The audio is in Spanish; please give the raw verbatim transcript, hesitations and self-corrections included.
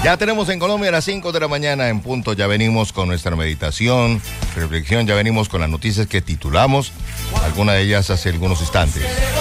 Ya tenemos en Colombia a las cinco de la mañana en punto. Ya venimos con nuestra meditación, reflexión. Ya venimos con las noticias que titulamos, algunas de ellas hace algunos instantes.